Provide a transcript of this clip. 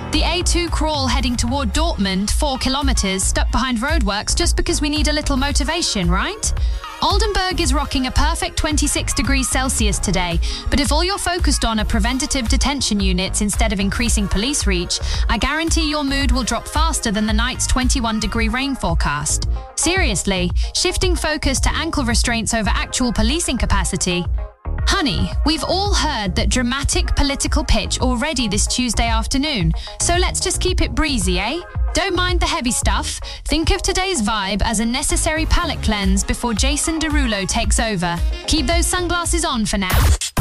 The A2 crawl heading toward Dortmund, 4 kilometers, stuck behind roadworks just because we need a little motivation, right? Oldenburg is rocking a perfect 26 degrees Celsius today, but if all you're focused on are preventative detention units instead of increasing police reach, I guarantee your mood will drop faster than the night's 21-degree rain forecast. Seriously, shifting focus to ankle restraints over actual policing capacity. Honey, we've all heard that dramatic political pitch already this Tuesday afternoon, so let's just keep it breezy, eh? Don't mind the heavy stuff. Think of today's vibe as a necessary palate cleanse before Jason Derulo takes over. Keep those sunglasses on for now.